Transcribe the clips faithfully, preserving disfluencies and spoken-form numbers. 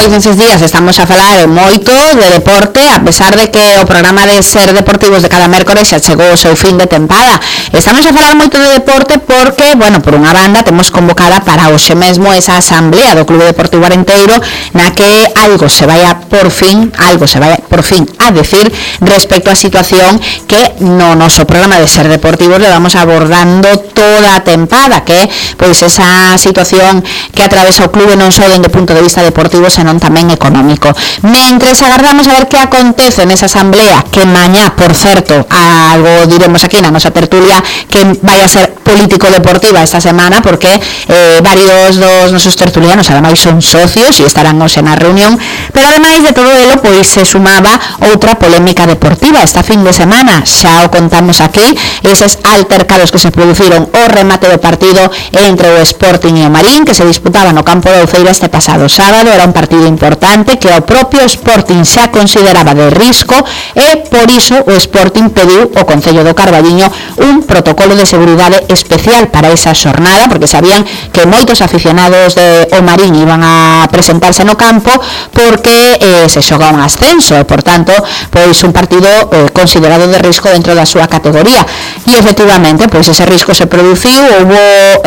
pois nesses días estamos a falar moito de deporte, a pesar de que o programa de Ser Deportivos de cada mércores xa chegou o seu fin de tempada. Estamos a falar moito de deporte porque, bueno, por unha banda temos convocada para hoxe mesmo esa asamblea do Clube Deportivo Arenteiro na que algo se vaya por fin, algo se vaya por fin a decir respecto á situación que no noso programa de Ser Deportivos le vamos abordando toda a tempada, que pois esa situación que atravesa o clube non só dende o punto de vista deportivo, senón tamén económico. Mentres agardamos a ver que acontece nesa asamblea, que mañá, por certo, algo diremos aquí na nosa tertulia, que vai a ser político-deportiva esta semana, porque eh, varios dos nosos tertulianos ademais son socios e estarán hoxe na reunión, pero ademais de todo elo, pois se sumaba outra polémica deportiva esta fin de semana. Xa o contamos aquí, eses altercados que se produciron o remate do partido entre o Sporting e o Marín, que se disputaba no campo de Uceira este pasado sábado. Era un partido importante que o propio Sporting xa consideraba de risco e por iso o Sporting pediu ao Concello do Carballiño un protocolo de seguridade especial para esa xornada, porque sabían que moitos aficionados de o Marín iban a presentarse no campo porque eh, se xoga un ascenso e, por tanto, pois un partido eh, considerado de risco dentro da súa categoría. E efectivamente, pois ese risco se produciu, houbo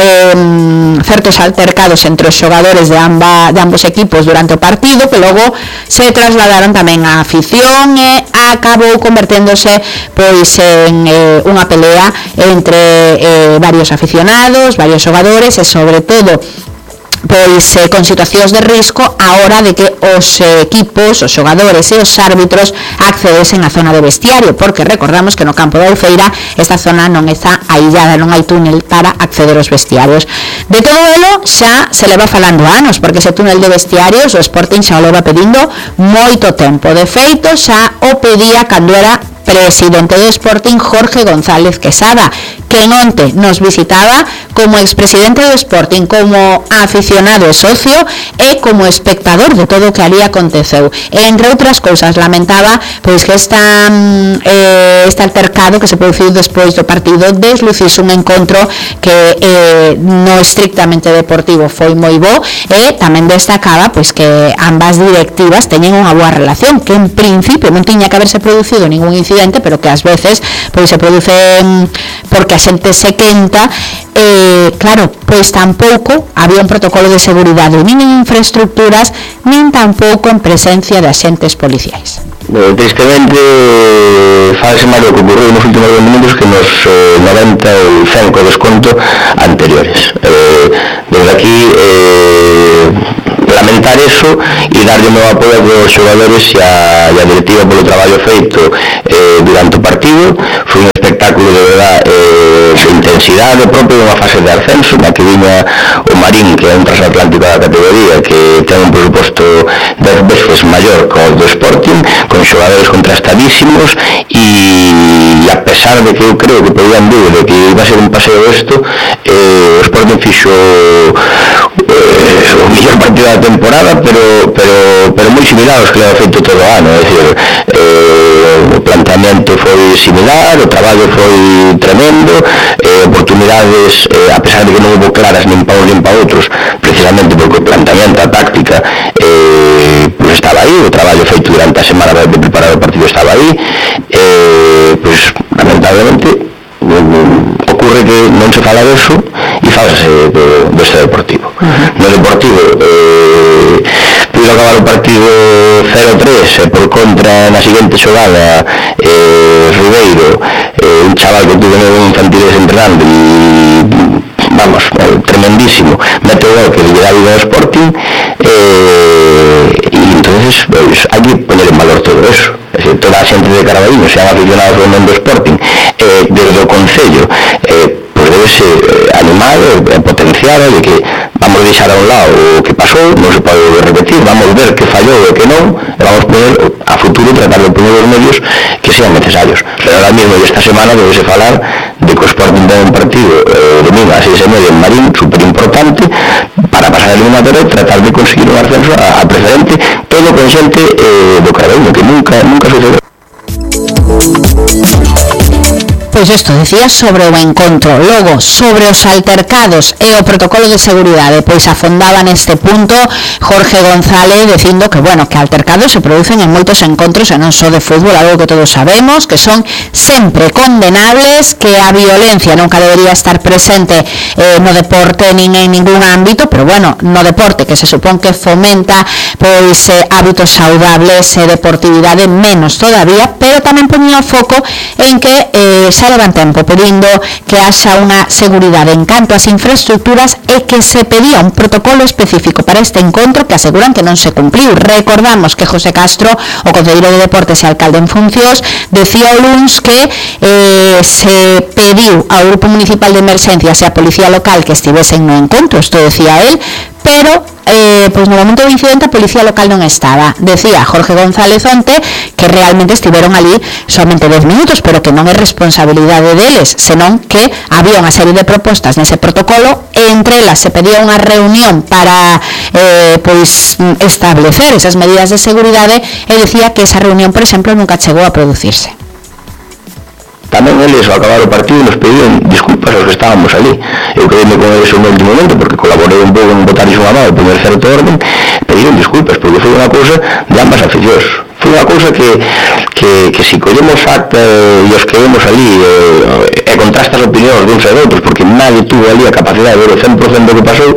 eh, certos altercados entre os xogadores de, amba, de ambos equipos durante o partido, que logo se trasladaron tamén á afición e acabou converténdose pois en eh, unha pelea entre eh, varios aficionados, varios xogadores e sobre todo pois eh, con situacións de risco a hora de que os eh, equipos, os xogadores e os árbitros accedesen á zona de vestiario, porque recordamos que no campo da Uceira esta zona non está aillada, non hai túnel para acceder aos vestiarios. De todo elo xa se leva falando anos, porque ese túnel de vestiarios o Sporting xa o leva pedindo moito tempo. De feito, xa o pedía cando era presidente do Sporting Jorge González Quesada, que onte nos visitaba como expresidente do Sporting, como aficionado e socio e como espectador de todo o que ali aconteceu. E, entre outras cousas, lamentaba pois que esta, eh, este altercado que se produciu despois do partido deslucise un encontro que eh, no estrictamente deportivo foi moi bo, e tamén destacaba pois que ambas directivas teñen unha boa relación, que en principio non tiña que haberse producido ningún incidente, pero que ás veces pois se produce porque a xente se quenta. Eh, claro, pois tampouco había un protocolo de seguridade nin en infraestructuras, nin tampouco en presencia de axentes policiais. Eh, tristemente fase máis do que ocorreu nos últimos dez minutos que nos eh, noventa ou cen co desconto anteriores. Eh, desde aquí eh, lamentar eso e darlle meu apoio aos xogadores e a, e a directiva polo traballo feito eh, durante o partido. Foi un espectáculo de verdad eh, de intensidade propio dunha fase de ascenso na que viña o Marín, que é un transatlántico da categoría, que ten un presuposto dez veces maior que o do Sporting, con xogadores contrastadísimos, e a pesar de que eu creo que podían dúbida de que iba a ser un paseo isto, eh, o Sporting fixo eh, o mellor partido da temporada, pero, pero, pero moi similar aos que leva feito todo o ano. É dicir, eh, o planteamento foi similar, o traballo foi tremendo, eh, oportunidades, eh, a pesar de que non houve claras nin pa uns nin pa outros, precisamente porque o planteamento, a táctica eh, pues estaba aí, o traballo feito durante a semana de preparar o partido estaba aí, eh, pues lamentablemente ocurre que non se fala deso e falase do, do este deportivo. Uh-huh. No deportivo eh, pudo acabar o partido cero tres e por contra na seguinte xogada eh, Ribeiro, eh, un chaval que tuve en infantiles entrenando e vamos, eh, tremendísimo, mete o gol que lle dá vida ao Sporting, eh, e entonces pues, hai que poner en valor todo eso. Es decir, toda a xente de Carballiño se han aficionado ao mundo do Sporting, eh, desde o Concello, eh, pues debe ser eh, animado e eh, potenciado de que vamos deixar a un lado o que pasou, non se pode repetir, vamos ver que fallou e que non, e vamos poder a futuro tratar de poner os medios que sean necesarios. Pero ahora mismo, esta semana, debese falar de que o Sporting ten un partido eh, domingo a seis e media en Marín, super importante, para pasar a eliminatoria e tratar de conseguir un ascenso a, a preferente, todo con xente eh, do Carballiño, que nunca, nunca sucedeu. Pois isto decía sobre o encontro. Logo, sobre os altercados e o protocolo de seguridade, pois afondaba neste punto Jorge González dicindo que, bueno, que altercados se producen en moitos encontros e non só de fútbol, algo que todos sabemos, que son sempre condenables, que a violencia nunca debería estar presente eh, no deporte nin en ningún ámbito, pero bueno, no deporte que se supón que fomenta pois eh, hábitos saudables e deportividade menos todavía, pero tamén ponía o foco en que eh, xa levan tempo pedindo que haxa unha seguridade en canto ás infraestructuras e que se pedía un protocolo específico para este encontro que aseguran que non se cumpliu. Recordamos que José Castro, o concelleiro de Deportes e alcalde en funcións, decía o luns que eh, se pediu ao Grupo Municipal de Emerxencias e a Policía Local que estivesen no encontro, isto decía él, pero eh, pois no momento do incidente a Policía Local non estaba. Decía Jorge González onte que realmente estiveron ali somente dez minutos, pero que non é responsabilidade deles, senón que había unha serie de propostas nese protocolo, e entre elas se pedía unha reunión para eh, pois establecer esas medidas de seguridade, e decía que esa reunión, por exemplo, nunca chegou a producirse. Tamén eles, ao acabar o partido, nos pediron disculpas aos que estábamos ali. Eu quedei con eles no último momento, porque colaborei un pouco en botar iso a mão, en poner certo orden, pediron disculpas, porque foi unha cousa de ambas aficións. Foi unha cousa que, que, que si collemos acta e os que vemos ali e, e contrastas opinións de uns e de outros, porque nadie tuvo ali a capacidade de ver o cen por cento do que pasou,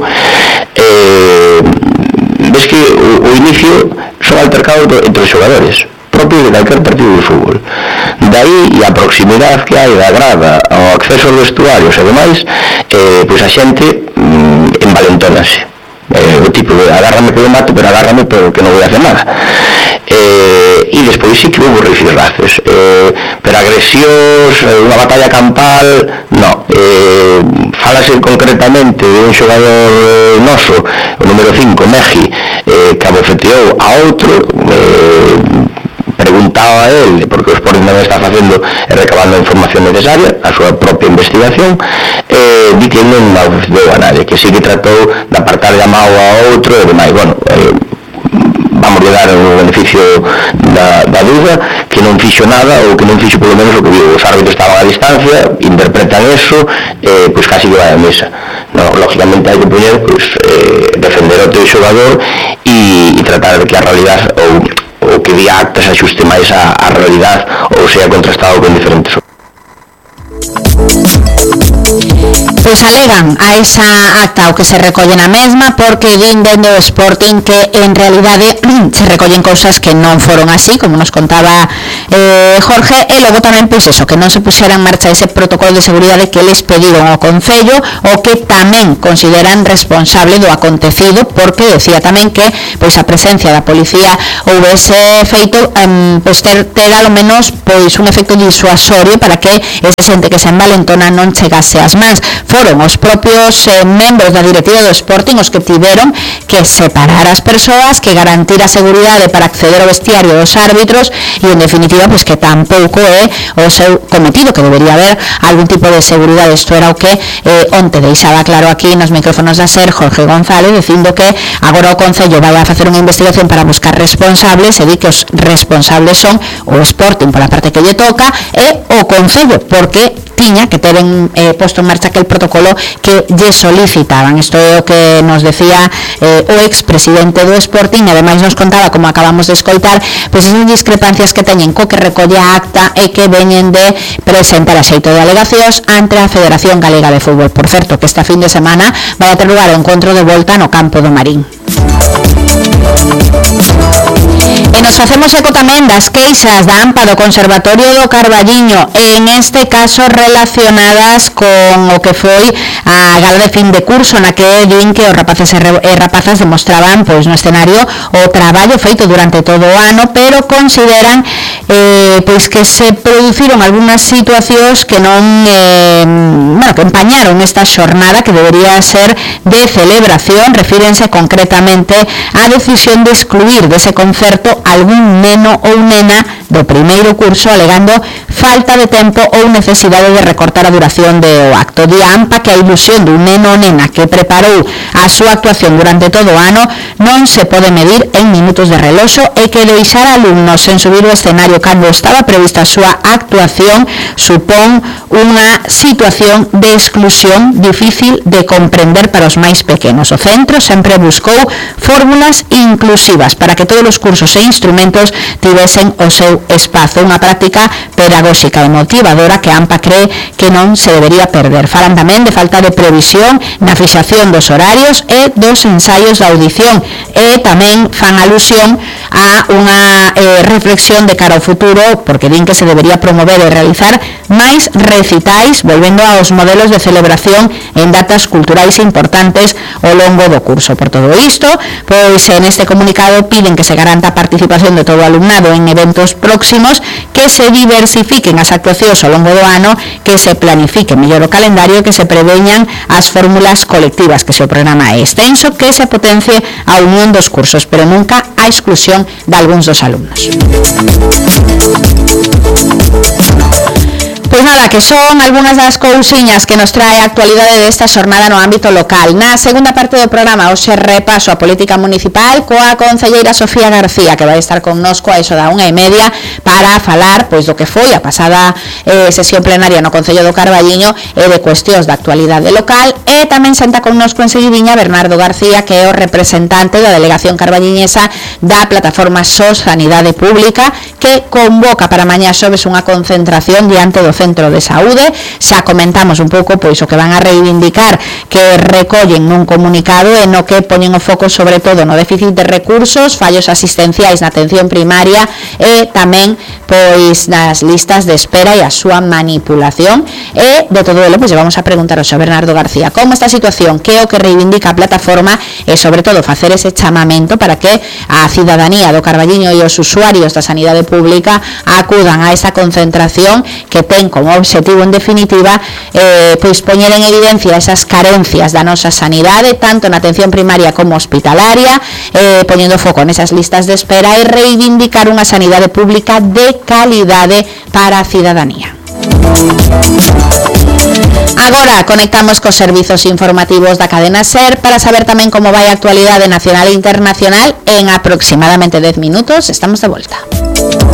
eh, ves que o, o inicio son altercados entre os xogadores propio de calquer partido de fútbol. De aí, e a proximidade que hai da grada ao acceso aos vestuarios e demais, eh, pois a xente mm, envalentónase. Eh, o tipo de agárrame que eu mato, pero agárrame pero que non vou a hacer nada. Eh, e despois sí que houve rifirraces, eh, pero agresións, unha batalla campal, no. Eh, falase concretamente de un xogador eh, noso, o número cinco, Meji, eh, que abofeteou a outro, eh, preguntaba a él, porque o Sporting non está facendo e recabando a información necesaria, a súa propia investigación, eh, di que non deu a nadie, que sí que tratou de apartar a mao a outro e demais. Bueno, eh, vamos a dar o beneficio da, da dúda, que non fixo nada, ou que non fixo polo menos o que viu. Os árbitros estaban a distancia, interpretan eso, eh, pois casi que vai a mesa. No, lógicamente hai que poñer, pois, eh, defender o teu xogador e, e tratar de que a realidade ou o que di acta se axuste máis á, á realidade ou sea contrastado con diferentes. Pois alegan a esa acta o que se recolle na mesma, porque din dende o Sporting que en realidade se recollen cousas que non foron así, como nos contaba eh, Jorge, e logo tamén pois eso, que non se puxera en marcha ese protocolo de seguridade que les pediron ao Concello, o que tamén consideran responsable do acontecido, porque decía tamén que pois a presencia da policía houvese feito um, pois ter, ter ao menos pois un efecto disuasorio para que esa xente que se envalentona non chegase ás mans. Foron os propios eh, membros da directiva do Sporting os que tiveron que separar as persoas, que garantir a seguridade para acceder ao vestiario dos árbitros, e en definitiva pois que tampouco é o seu cometido, que debería haber algún tipo de seguridade. Isto era o que eh, onte deixaba claro aquí nos micrófonos da SER Jorge González, dicindo que agora o Concello vai a facer unha investigación para buscar responsables, e di que os responsables son o Sporting pola parte que lle toca e o Concello, porque tiña que ter en, eh, posto en marcha aquel protocolo que lle solicitaban. Isto é o que nos decía eh, o expresidente do Sporting, e ademais nos contaba, como acabamos de escoitar, pois esas discrepancias que teñen co que recolle a acta e que veñen de presentar a xeito de alegacións ante a Federación Galega de Fútbol. Por certo, que esta fin de semana vai a ter lugar o encontro de volta no campo do Marín. E nos facemos eco tamén das queixas da AMPA do Conservatorio do Carballiño, en este caso relacionadas con o que foi a gala de fin de curso, na que din que os rapaces e rapazas demostraban pois no escenario o traballo feito durante todo o ano, pero consideran eh, pois que se produciron algunhas situacións que non eh, bueno, que empañaron esta xornada que debería ser de celebración. Refírense concretamente á decisión de excluir dese concerto algún neno ou nena do primeiro curso alegando falta de tempo ou necesidade de recortar a duración do acto. Di a AMPA que a ilusión dun neno ou nena que preparou a súa actuación durante todo o ano non se pode medir en minutos de reloxo e que deixar alumnos sen subir o escenario cando estaba prevista a súa actuación supón unha situación de exclusión difícil de comprender para os máis pequenos. O centro sempre buscou fórmulas inclusivas para que todos os cursos e instrumentos tivesen o seu espazo, unha práctica pedagóxica e motivadora que a AMPA cree que non se debería perder. Falan tamén de falta de previsión na fixación dos horarios e dos ensaios da audición e tamén fan alusión a unha eh, reflexión de cara ao futuro, porque din que se debería promover e realizar máis recitais volvendo aos modelos de celebración en datas culturais importantes ao longo do curso. Por todo isto, pois en este comunicado piden que se garanta a participación de todo o alumnado en eventos próximos, que se diversifiquen as actuacións ao longo do ano, que se planifique mellor o calendario, que se preveñan as fórmulas colectivas, que se o programa é extenso, que se potencie a unión dos cursos, pero nunca a exclusión de algúns dos alumnos. Pois nada, que son algunhas das cousiñas que nos trae a actualidade desta xornada no ámbito local. Na segunda parte do programa, hoxe repaso a política municipal coa concelleira Sofía García, que vai estar connosco a iso da unha e media para falar pois do que foi a pasada eh, sesión plenaria no Concello do Carballiño e de cuestións da actualidade local. E tamén senta connosco en seguidiña Bernardo García, que é o representante da delegación carballiñesa da plataforma SOS Sanidade Pública, que convoca para mañá xoves unha concentración diante do Centro de Saúde. Xa comentamos un pouco pois o que van a reivindicar, que recollen nun comunicado e no que poñen o foco sobre todo no déficit de recursos, fallos asistenciais na atención primaria e tamén pois nas listas de espera e a súa manipulación. E de todo elo pois vamos a preguntar ao Bernardo García como esta situación, que é o que reivindica a plataforma e sobre todo facer ese chamamento para que a cidadanía do Carballiño e os usuarios da sanidade pública acudan a esa concentración que ten como obxectivo en definitiva eh, pois poñer en evidencia esas carencias da nosa sanidade tanto na atención primaria como hospitalaria, eh, poñendo foco nesas listas de espera e reivindicar unha sanidade pública de calidade para a cidadanía. Agora conectamos cos servizos informativos da cadena SER para saber tamén como vai a actualidade nacional e internacional. En aproximadamente dez minutos estamos de volta.